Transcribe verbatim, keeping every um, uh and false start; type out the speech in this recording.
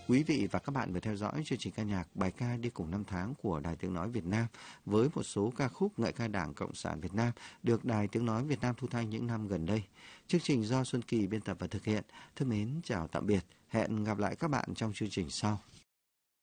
Quý vị và các bạn vừa theo dõi chương trình ca nhạc Bài ca đi cùng năm tháng của Đài Tiếng Nói Việt Nam với một số ca khúc ngợi ca Đảng Cộng sản Việt Nam được Đài Tiếng Nói Việt Nam thu thanh những năm gần đây. Chương trình do Xuân Kỳ biên tập và thực hiện. Thân mến chào tạm biệt. Hẹn gặp lại các bạn trong chương trình sau.